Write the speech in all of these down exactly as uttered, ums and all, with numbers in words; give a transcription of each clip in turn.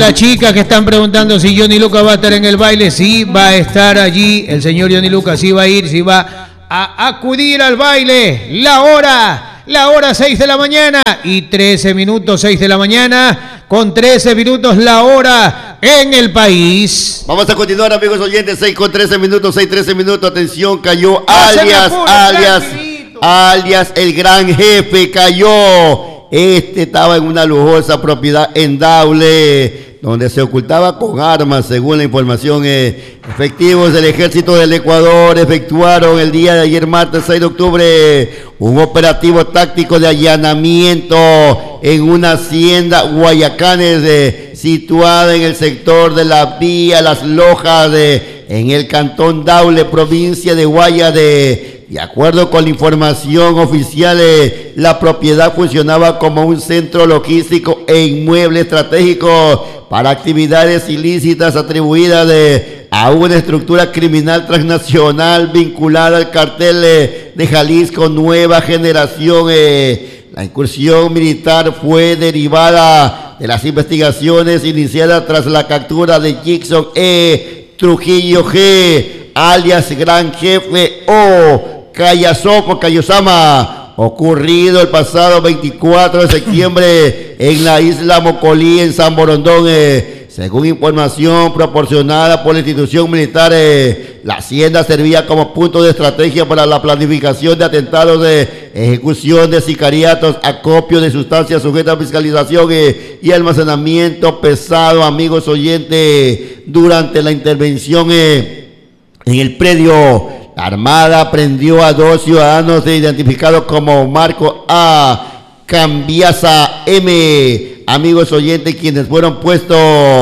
las chicas que están preguntando si Johnny Lucas va a estar en el baile, sí va a estar allí. El señor Johnny Lucas sí va a ir, sí va a acudir al baile. La hora, la hora seis de la mañana y trece minutos, seis de la mañana, con trece minutos la hora en el país. Vamos a continuar, amigos oyentes, seis con trece minutos, seis trece minutos. Atención, cayó alias, alias, alias, el gran jefe cayó. Este estaba en una lujosa propiedad en Daule, donde se ocultaba con armas, según la información. Eh, efectivos del Ejército del Ecuador efectuaron el día de ayer, martes seis de octubre, un operativo táctico de allanamiento en una hacienda Guayacanes eh, situada en el sector de la vía Las Lojas, eh, en el cantón Daule, provincia de Guaya. De De acuerdo con la información oficial, eh, la propiedad funcionaba como un centro logístico e inmueble estratégico para actividades ilícitas atribuidas de, a una estructura criminal transnacional vinculada al cartel eh, de Jalisco Nueva Generación. Eh, la incursión militar fue derivada de las investigaciones iniciadas tras la captura de Jackson E. Trujillo G., alias Gran Jefe O. Kayasoko Kayosama, ocurrido el pasado veinticuatro de septiembre en la isla Mocolí, en San Borondón. Eh, según información proporcionada por la institución militar, eh, la hacienda servía como punto de estrategia para la planificación de atentados, de ejecución de sicariatos, acopio de sustancias sujetas a fiscalización eh, y almacenamiento pesado. Amigos oyentes, durante la intervención eh, en el predio, la Armada prendió a dos ciudadanos identificados como Marco A. Cambiaza M. Amigos oyentes, quienes fueron puestos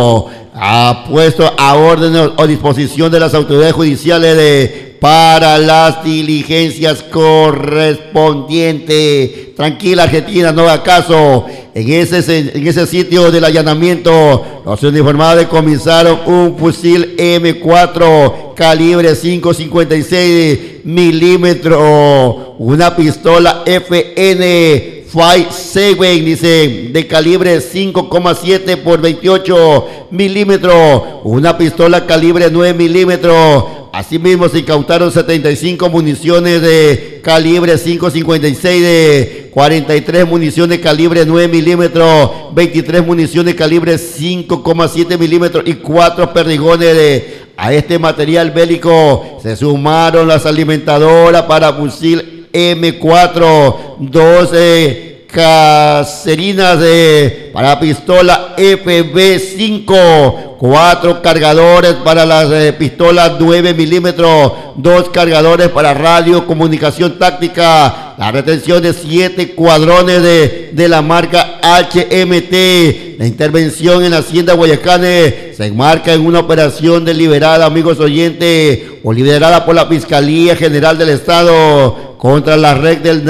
a, puesto a orden o disposición de las autoridades judiciales de, para las diligencias correspondientes. Tranquila, Argentina, no haga caso. En ese, en ese sitio del allanamiento, los uniformados decomisaron un fusil eme cuatro calibre cinco cincuenta y seis milímetros, una pistola efe ene cinco siete, dice, de calibre cinco coma siete por veintiocho milímetros, una pistola calibre nueve milímetros. Asimismo, se incautaron setenta y cinco municiones de calibre cinco cincuenta y seis, de cuarenta y tres municiones calibre nueve milímetros, veintitrés municiones calibre cinco coma siete milímetros y cuatro perdigones. De, a este material bélico se sumaron las alimentadoras para fusil eme cuatro, doce caserinas de, para pistola efe be cinco, cuatro cargadores para las eh, pistolas nueve milímetros, dos cargadores para radio comunicación táctica, la retención de siete cuadrones de, de la marca hache eme te. La intervención en la hacienda Guayacanes se enmarca en una operación deliberada, amigos oyentes, o liderada por la Fiscalía General del Estado contra la red del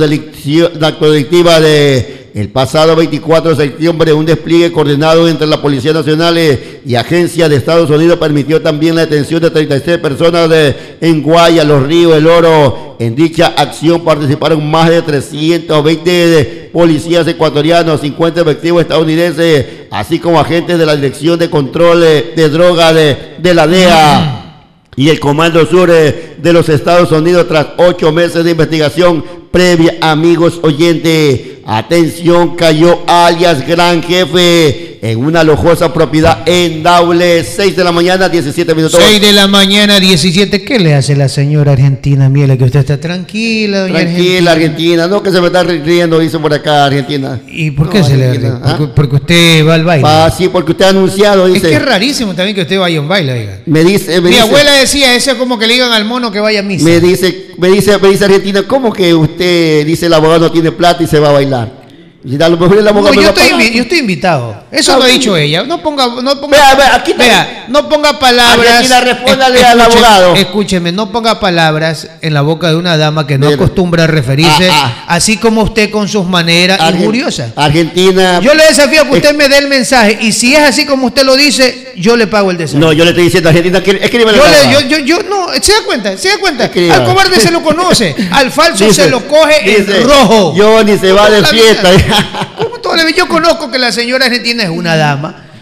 narcodelictiva. De el pasado veinticuatro de septiembre, un despliegue coordinado entre la Policía Nacional y Agencia de Estados Unidos permitió también la detención de treinta y seis personas de, en Guaya, Los Ríos, El Oro. En dicha acción participaron más de trescientos veinte policías ecuatorianos, cincuenta efectivos estadounidenses, así como agentes de la Dirección de Control de Drogas de, de la D E A y el Comando Sur de los Estados Unidos, tras ocho meses de investigación previa. Amigos oyentes, atención, cayó alias Gran Jefe en una lujosa propiedad en Daule. Seis de la mañana, diecisiete minutos. Seis de la mañana, diecisiete. ¿Qué le hace la señora Argentina? Miele, que usted está tranquila, doña Tranquila, Argentina. Argentina. No, que se me está riendo, dice por acá, Argentina. ¿Y por qué no, se le ríe? ¿Ah? Porque, porque usted va al baile. Ah, sí, porque usted ha anunciado, dice. Es que es rarísimo también que usted vaya a un baile, oiga. Me dice, me Mi dice, abuela decía, eso es como que le digan al mono que vaya a misa. Me dice, me dice, me dice Argentina, ¿cómo que usted, dice el abogado, no tiene plata y se va a bailar? Y a lo mejor el abogado no, yo, no estoy invi- yo estoy invitado. Eso lo ha dicho ella. No ponga, no ponga, vea, vea, aquí vea, no ponga palabras. Argentina, respóndale es, al escúcheme, abogado. Escúcheme, no ponga palabras en la boca de una dama que no Mira. acostumbra a referirse, ah, ah. así como usted con sus maneras Argen- injuriosas. Argentina. Yo le desafío a que usted me dé el mensaje y si es así como usted lo dice, yo le pago el desafío. No, yo le estoy diciendo a Argentina que escríbele. Yo, le, yo, yo, yo, no, se da cuenta, se da cuenta. Escriba. Al cobarde se lo conoce, al falso dice, se lo coge dice, en rojo. Yo ni se va de fiesta. Yo conozco que la señora Argentina es una dama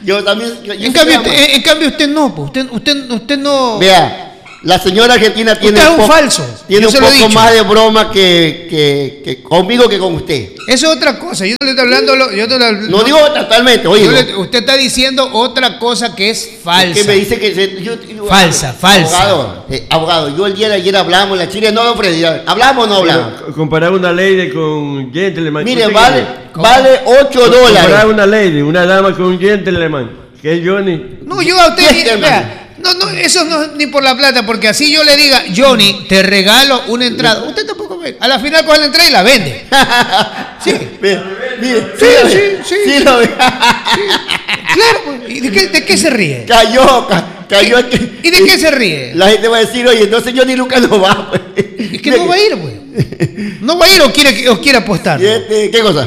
Yo también. Yo en, cambio, usted, en, en cambio usted no, pues, usted, usted, usted no. Vea. La señora argentina tiene usted es un poco, falso. Tiene un poco más de broma que, que, que conmigo que con usted. Eso es otra cosa. Yo no le estoy hablando. Yo no, no, no digo totalmente. Oye, le, usted está diciendo otra cosa que es falsa. Es que me dice que se, yo, yo, falsa, abogado, falsa. Abogado, eh, abogado. Yo el día de ayer hablamos la Chile, no, Freddy. ¿Hablamos o no hablamos? Pero, comparar una lady con gentleman. Mire, vale, vale ocho dólares. Comparar una lady, una dama con un gentleman. Que es Johnny. No, yo a usted. Vea, no, no, eso no es ni por la plata, porque así yo le diga, Johnny, te regalo una entrada. Usted tampoco ve. A la final coge la entrada y la vende. Sí. Mire, mire, sí, sí, sí, sí, sí, lo ve. Sí. Claro, ¿y de qué, de qué se ríe? Cayó, ca, cayó. ¿Y de qué se ríe? La gente va a decir, oye, entonces Johnny Lucas no va, pues. Es que no va a ir, pues. No va a ir o quiere, o quiere apostar. Este, ¿qué cosa?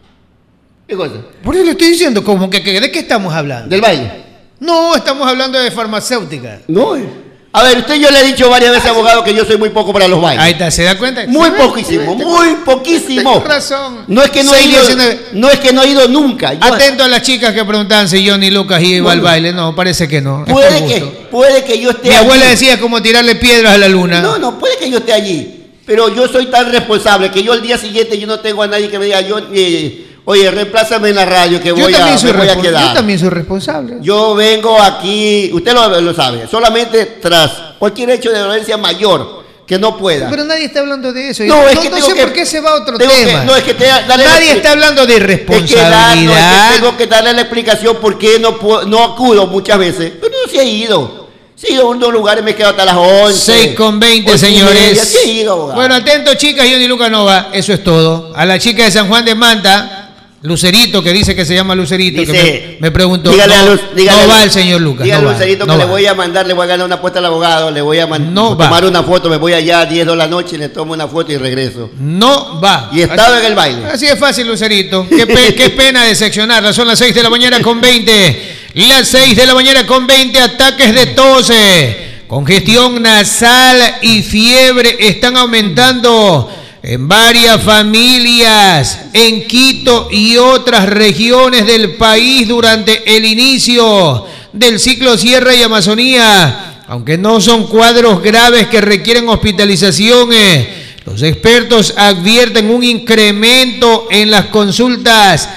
¿Qué cosa? Por eso le estoy diciendo, como que, que ¿de qué estamos hablando? Del baile. No, estamos hablando de farmacéutica. No. A ver, usted yo le he dicho varias veces, abogado, que yo soy muy poco para los bailes. Ahí está, ¿se da cuenta? Muy poquísimo, muy poquísimo. Tienes razón. No es que no he ido, no es que no he ido nunca. Yo... Atento a las chicas que preguntaban si Johnny Lucas iba bueno, al baile. No, parece que no. Puede que, puede que yo esté Mi allí. abuela decía como tirarle piedras a la luna. No, no, puede que yo esté allí. Pero yo soy tan responsable que yo el día siguiente yo no tengo a nadie que me diga, yo... Eh, Oye, reemplázame en la radio que voy, a, me voy a quedar. Yo también soy responsable. Yo vengo aquí, usted lo, lo sabe, solamente tras cualquier hecho de violencia mayor que no pueda. Pero nadie está hablando de eso. No, no, es que no tengo sé que, por qué se va a otro tema. tema. Que, no, es que te, dale nadie la, está hablando de irresponsabilidad. Es que, da, no, es que tengo que darle la explicación por qué no, no acudo muchas veces. Pero no se ha ido. Sí, a unos lugares me quedo hasta las once. seis con veinte, señores. Sí, bueno, atentos, chicas, Johnny Lucas no va. Eso es todo. A la chica de San Juan de Manta, Lucerito, que dice que se llama Lucerito, dice, que me, me preguntó. Dígale no, a Luz, dígale no a va el señor Lucas. Dígale no a Lucerito va, que no le va. voy a mandar, le voy a ganar una apuesta al abogado, le voy a man, no tomar va. una foto, me voy allá a diez de la noche, le tomo una foto y regreso. No va. Y estaba en el baile. Así es fácil, Lucerito. Qué, pe qué pena decepcionarla. Son las seis de la mañana con veinte. Las seis de la mañana con veinte. Ataques de tos, congestión nasal y fiebre están aumentando en varias familias en Quito y otras regiones del país durante el inicio del ciclo Sierra y Amazonía. Aunque no son cuadros graves que requieren hospitalización, eh, los expertos advierten un incremento en las consultas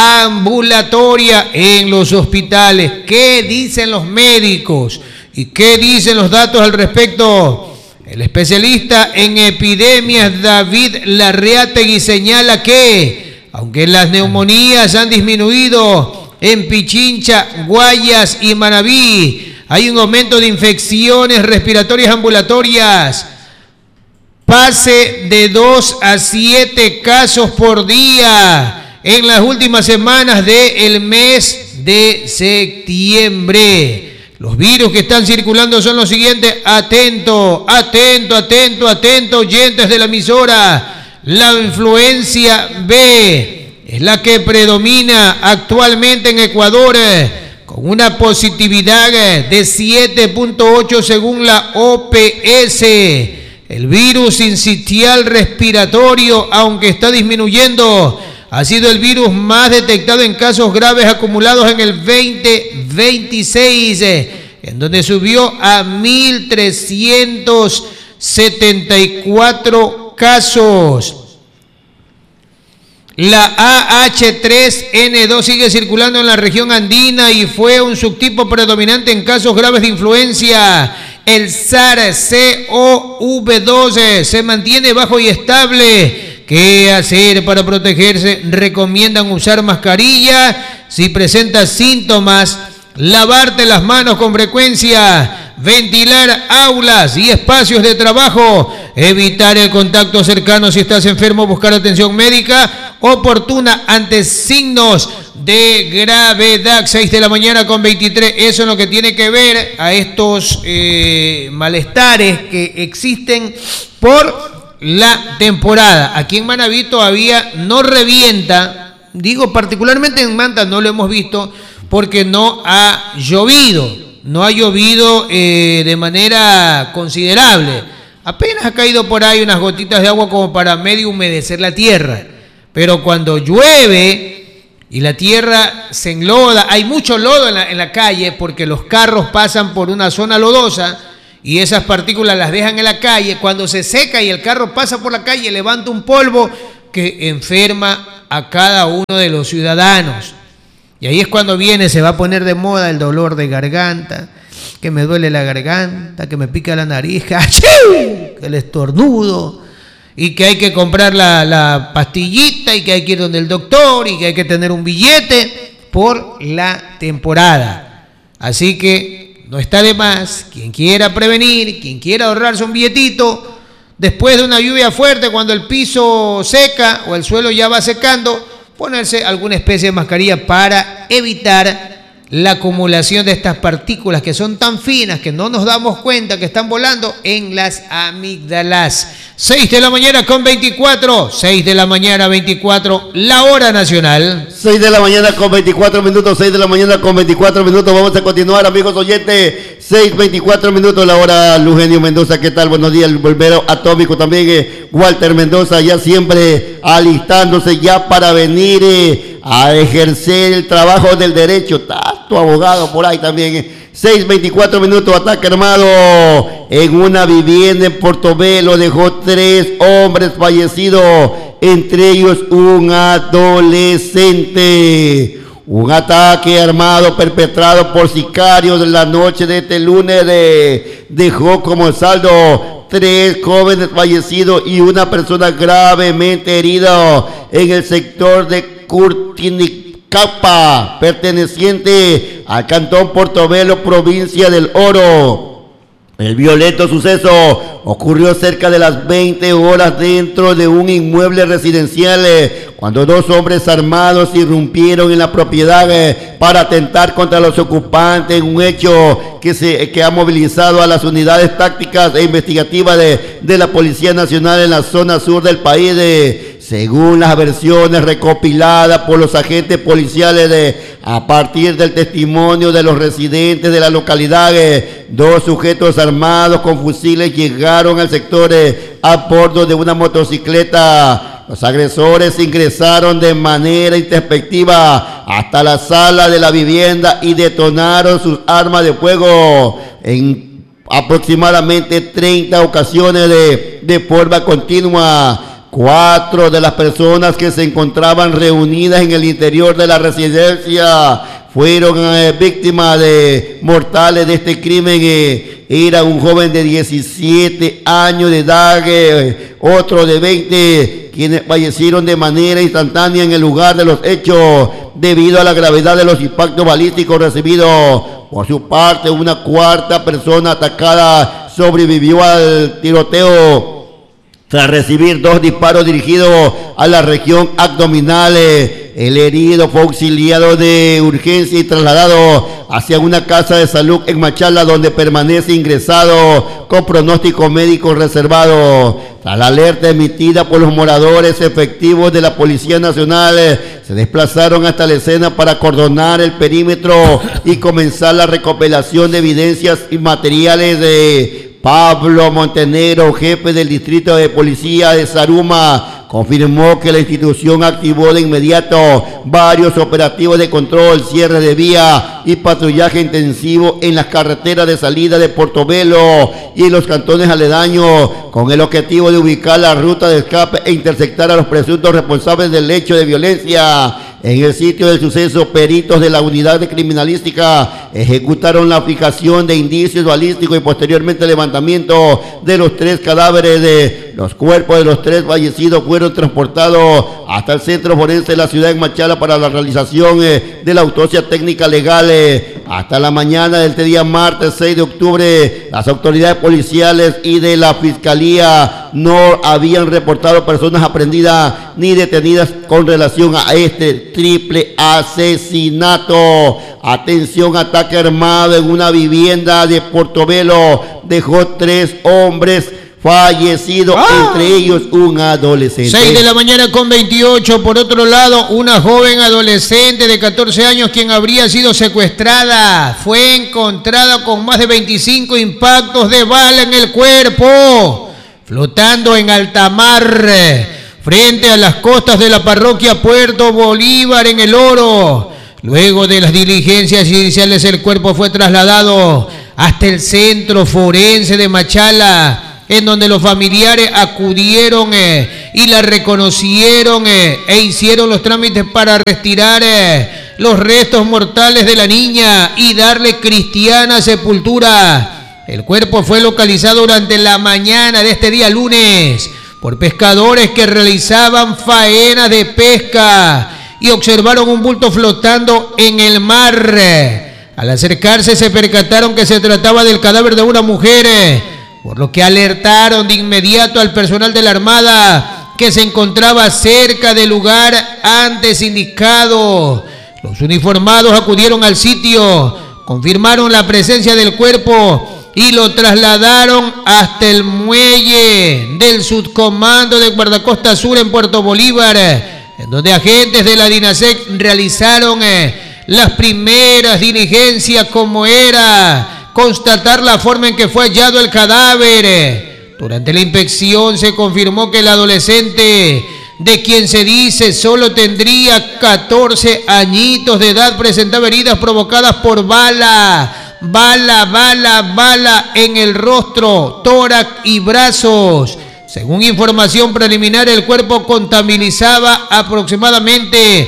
ambulatorias en los hospitales. ¿Qué dicen los médicos? ¿Y qué dicen los datos al respecto? El especialista en epidemias David Larreategui señala que, aunque las neumonías han disminuido en Pichincha, Guayas y Manabí, hay un aumento de infecciones respiratorias ambulatorias. Pase de dos a siete casos por día en las últimas semanas del mes de septiembre. Los virus que están circulando son los siguientes. Atento, atento, atento, atento, oyentes de la emisora. La influencia B es la que predomina actualmente en Ecuador, con una positividad de siete punto ocho según la O P S. El virus sincitial respiratorio, aunque está disminuyendo, ha sido el virus más detectado en casos graves acumulados en el veinte veintiséis, en donde subió a mil trescientos setenta y cuatro casos. La A H tres N dos sigue circulando en la región andina y fue un subtipo predominante en casos graves de influencia. El SARS-C o V dos se mantiene bajo y estable. ¿Qué hacer para protegerse? Recomiendan usar mascarilla. Si presentas síntomas, lavarte las manos con frecuencia, ventilar aulas y espacios de trabajo, evitar el contacto cercano si estás enfermo, buscar atención médica oportuna ante signos de gravedad. Seis de la mañana con veintitrés. Eso es lo que tiene que ver a estos eh, malestares que existen por la temporada. Aquí en Manabí todavía no revienta, digo particularmente en Manta no lo hemos visto porque no ha llovido, no ha llovido eh, de manera considerable. Apenas ha caído por ahí unas gotitas de agua como para medio humedecer la tierra, pero cuando llueve y la tierra se enloda. Hay mucho lodo en la, en la calle porque los carros pasan por una zona lodosa y esas partículas las dejan en la calle. Cuando se seca y el carro pasa por la calle, levanta un polvo que enferma a cada uno de los ciudadanos. Y ahí es cuando viene, se va a poner de moda el dolor de garganta, que me duele la garganta, que me pica la nariz, que el estornudo, y que hay que comprar la, la pastillita, y que hay que ir donde el doctor, y que hay que tener un billete por la temporada. Así que no está de más, quien quiera prevenir, quien quiera ahorrarse un billetito, después de una lluvia fuerte, cuando el piso seca o el suelo ya va secando, ponerse alguna especie de mascarilla para evitar la acumulación de estas partículas que son tan finas que no nos damos cuenta que están volando en las amígdalas. seis de la mañana con veinticuatro, seis de la mañana veinticuatro, la hora nacional. seis de la mañana con veinticuatro minutos, seis de la mañana con veinticuatro minutos. Vamos a continuar, amigos oyentes. seis veinticuatro minutos, la hora. Lugenio Mendoza, ¿qué tal? Buenos días, el bombero atómico también. Eh, Walter Mendoza, ya siempre alistándose ya para venir eh, a ejercer el trabajo del derecho. Está tu abogado por ahí también. Eh. seis veinticuatro minutos, ataque armado en una vivienda en Portobelo, dejó tres hombres fallecidos, entre ellos un adolescente. Un ataque armado perpetrado por sicarios en la noche de este lunes de, dejó como saldo tres jóvenes fallecidos y una persona gravemente herida en el sector de Curtinicapa, perteneciente al cantón Portobelo, provincia del Oro. El violento suceso ocurrió cerca de las veinte horas dentro de un inmueble residencial eh, cuando dos hombres armados irrumpieron en la propiedad eh, para atentar contra los ocupantes, un hecho que, se, que ha movilizado a las unidades tácticas e investigativas de, de la Policía Nacional en la zona sur del país. Eh, según las versiones recopiladas por los agentes policiales de, a partir del testimonio de los residentes de la localidad, eh, dos sujetos armados con fusiles llegaron al sector eh, a bordo de una motocicleta. Los agresores ingresaron de manera introspectiva hasta la sala de la vivienda y detonaron sus armas de fuego en aproximadamente treinta ocasiones de, de forma continua. Cuatro de las personas que se encontraban reunidas en el interior de la residencia fueron eh, víctimas de mortales de este crimen. Eh, era un joven de diecisiete años de edad, eh, otro de veinte, quienes fallecieron de manera instantánea en el lugar de los hechos debido a la gravedad de los impactos balísticos recibidos. Por su parte, una cuarta persona atacada sobrevivió al tiroteo tras recibir dos disparos dirigidos a la región abdominal. El herido fue auxiliado de urgencia y trasladado hacia una casa de salud en Machala, donde permanece ingresado con pronóstico médico reservado. Tras la alerta emitida por los moradores, efectivos de la Policía Nacional se desplazaron hasta la escena para acordonar el perímetro y comenzar la recopilación de evidencias y materiales de Pablo Montenegro, jefe del distrito de policía de Zaruma, confirmó que la institución activó de inmediato varios operativos de control, cierre de vía y patrullaje intensivo en las carreteras de salida de Portobelo y en los cantones aledaños, con el objetivo de ubicar la ruta de escape e interceptar a los presuntos responsables del hecho de violencia. En el sitio del suceso, peritos de la unidad de criminalística ejecutaron la fijación de indicios balísticos y posteriormente el levantamiento de los tres cadáveres. De los cuerpos de los tres fallecidos fueron transportados hasta el centro forense de la ciudad de Machala para la realización eh, de la autopsia técnica legal. Eh, hasta la mañana de este día martes seis de octubre, las autoridades policiales y de la fiscalía no habían reportado personas aprehendidas ni detenidas con relación a este triple asesinato. Atención, ataque armado en una vivienda de Portobelo dejó tres hombres fallecidos, ah. entre ellos un adolescente. seis de la mañana con veintiocho. Por otro lado, una joven adolescente de catorce años, quien habría sido secuestrada, fue encontrada con más de veinticinco impactos de bala en el cuerpo, flotando en alta mar. frente a las costas de la parroquia Puerto Bolívar en El Oro. Luego de las diligencias iniciales, el cuerpo fue trasladado hasta el centro forense de Machala, en donde los familiares acudieron eh, y la reconocieron eh, e hicieron los trámites para retirar eh, los restos mortales de la niña y darle cristiana sepultura. El cuerpo fue localizado durante la mañana de este día lunes por pescadores que realizaban faenas de pesca y observaron un bulto flotando en el mar. Al acercarse se percataron que se trataba del cadáver de una mujer, por lo que alertaron de inmediato al personal de la Armada que se encontraba cerca del lugar antes indicado. Los uniformados acudieron al sitio, confirmaron la presencia del cuerpo y lo trasladaron hasta el muelle del Subcomando de Guardacosta Sur en Puerto Bolívar, en donde agentes de la DINASEC realizaron eh, las primeras diligencias, como era constatar la forma en que fue hallado el cadáver. Durante la inspección se confirmó que el adolescente, de quien se dice solo tendría catorce añitos de edad, presentaba heridas provocadas por bala, bala, bala, bala en el rostro, tórax y brazos. Según información preliminar, el cuerpo contabilizaba aproximadamente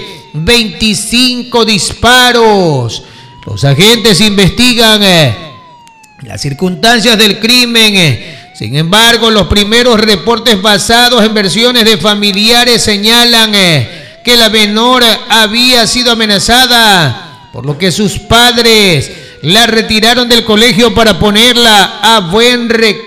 veinticinco disparos. Los agentes investigan eh, las circunstancias del crimen. Eh. Sin embargo, los primeros reportes basados en versiones de familiares señalan eh, que la menor había sido amenazada, por lo que sus padres la retiraron del colegio para ponerla a buen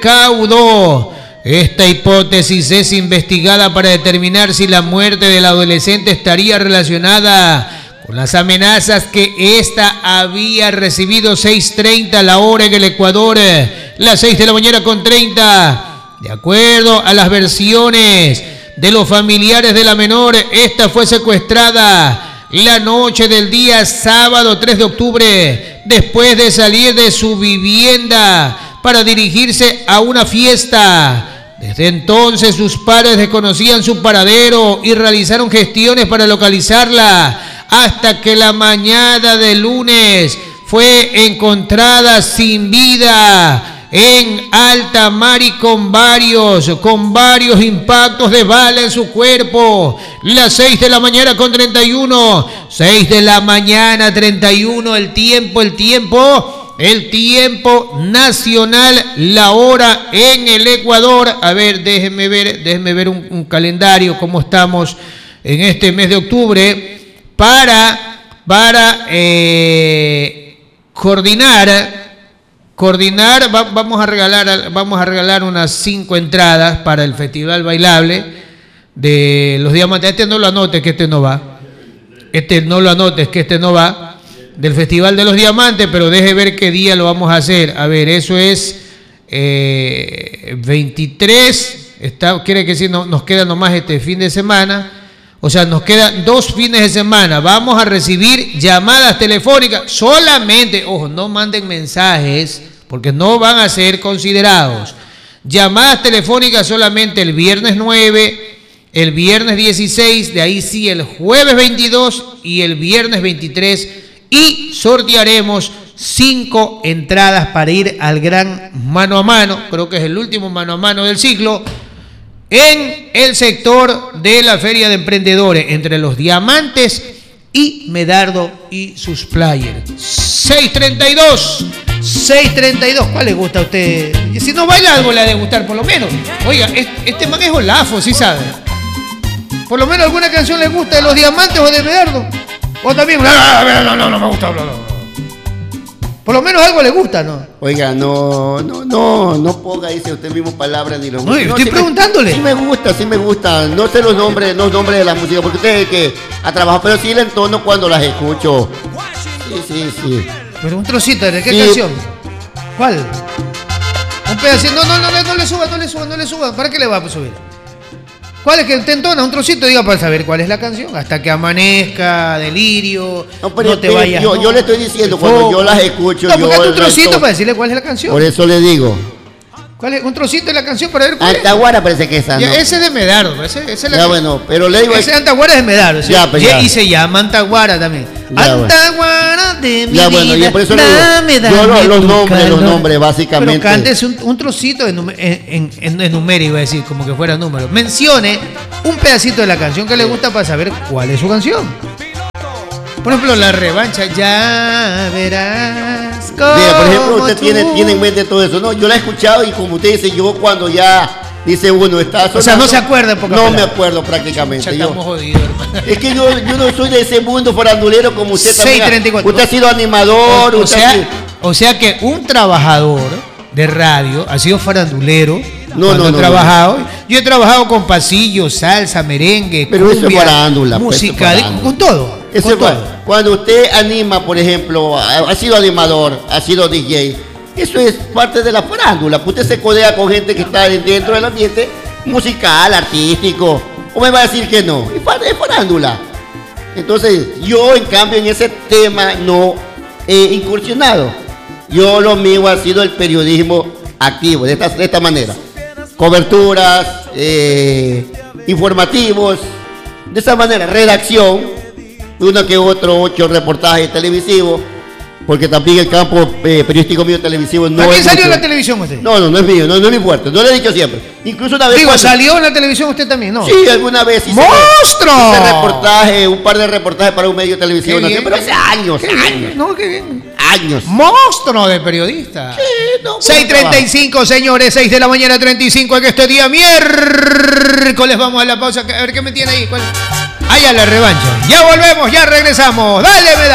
recaudo. Esta hipótesis es investigada para determinar si la muerte del adolescente estaría relacionada con las amenazas que ésta había recibido. Seis treinta la hora en el Ecuador, las seis de la mañana con treinta. De acuerdo a las versiones de los familiares de la menor, esta fue secuestrada la noche del día sábado tres de octubre, después de salir de su vivienda para dirigirse a una fiesta. Desde entonces sus padres desconocían su paradero y realizaron gestiones para localizarla, hasta que la mañana del lunes fue encontrada sin vida en alta mar y con varios, con varios impactos de bala en su cuerpo. Las seis de la mañana con treinta y uno, seis de la mañana treinta y uno, el tiempo, el tiempo. El tiempo nacional, la hora en el Ecuador. A ver, déjenme ver, déjenme ver un, un calendario, cómo estamos en este mes de octubre, para, para eh, coordinar, coordinar, va, vamos a regalar, vamos a regalar unas cinco entradas para el Festival Bailable de los Diamantes. Este no lo anotes, que este no va. Este no lo anotes, que este no va. Del Festival de los Diamantes, pero deje ver qué día lo vamos a hacer. A ver, eso es eh, veintitrés, está, quiere decir no, nos queda nomás este fin de semana, o sea, nos quedan dos fines de semana. Vamos a recibir llamadas telefónicas solamente, ojo, no manden mensajes porque no van a ser considerados. Llamadas telefónicas solamente el viernes nueve, el viernes dieciséis, de ahí sí el jueves veintidós y el viernes veintitrés. Y sortearemos cinco entradas para ir al gran mano a mano, creo que es el último mano a mano del ciclo, en el sector de la Feria de Emprendedores, entre los Diamantes y Medardo y sus players. seis treinta y dos, seis treinta y dos, ¿cuál le gusta a usted? Y si no baila, algo le ha de gustar por lo menos. Oiga, este man es Olafo, ¿sí sabe? Por lo menos alguna canción le gusta de los Diamantes o de Medardo. O también, no, no, no, no me gusta, no, no. Por lo menos algo le gusta, ¿no? Oiga, no, no, no, no ponga, dice usted mismo palabras ni los. No, yo estoy sí preguntándole. Me, sí me gusta, sí me gusta. No sé los nombres, los nombres de la música, porque usted que ha trabajado, pero sí el entono cuando las escucho. Sí, sí, sí. Pero un trocito, ¿de qué sí. canción? ¿Cuál? Un pedacito. No, no, no, no, no le suba, no le suba, no le suba. ¿Para qué le va a subir? ¿Cuál es que te entona? Un trocito, diga, para saber cuál es la canción. Hasta que amanezca, delirio, no, pero, no te pero vayas. Yo, no, yo le estoy diciendo, cuando yo las escucho, no, yo... No, un trocito para decirle cuál es la canción. Por eso le digo. ¿Cuál es? Un trocito de la canción para ver cuál es. Antaguara parece que es esa, ¿no? Ya, ese es de Medardo. Ese, ese es la Ya, que- bueno, pero le digo... Ese Antaguara es de Medardo. ese- Ya, pues, y, ya. y se llama Antaguara también. Ya, bueno. Antaguara de mi Ya, bueno, vida, ya por eso le digo, dame, yo dame los- los tu nombres, los calor. nombres, básicamente. Pero cántese un, un trocito en, nume- en, en, en número, iba a decir, como que fuera número. Mencione un pedacito de la canción que le gusta para saber cuál es su canción. Por ejemplo, La Revancha, ya verás. Mira, por ejemplo, cómo usted tú- tiene, tiene en mente todo eso. No, yo la he escuchado y como usted dice, yo cuando ya dice uno está sonando, O sea, no se acuerda en pocas No me palabras. acuerdo Ya prácticamente. estamos Yo, jodidos, hermano. es que yo, yo no soy de ese mundo farandulero como usted también. seis treinta y cuatro. Usted ha sido animador, O, o usted ha sea, sido- o sea que un trabajador de radio ha sido farandulero. No, cuando no, he no, trabajado. Yo he trabajado con pasillos, salsa, merengue, Pero eso es cumbia, farándula, pues, eso es música, farándula. con todo. Eso con es bueno. todo. Cuando usted anima, por ejemplo, ha ha sido animador, ha sido D J, eso es parte de la farándula. Usted se codea con gente que está dentro del ambiente musical, artístico. ¿O me va a decir que no? Es fa- es farándula. Entonces, yo en cambio en ese tema no he incursionado. Yo lo mío ha sido el periodismo activo, de esta, de esta manera. Coberturas, eh, informativos, de esa manera, redacción, uno que otro, ocho reportajes televisivos, porque también el campo eh, periodístico mío televisivo no ¿También es salió en mucho. la televisión usted? No, no, no es mío, no, no es mi fuerte, no lo he dicho siempre. Incluso una vez Digo, cuando- ¿salió en la televisión usted también? No. Sí, alguna vez hice, ¡Monstruo! hice reportaje, un par de reportajes para un medio televisivo, Qué no sé, bien, pero qué hace bien. años, Qué bien. años, No, qué bien. años. Monstruo de periodista. Sí, no, seis treinta y cinco, señores, seis de la mañana, treinta y cinco en este día miércoles. Vamos a la pausa, a ver qué me tiene ahí. ¿Cuál? Ahí a La Revancha. Ya volvemos, ya regresamos. Dale, me da.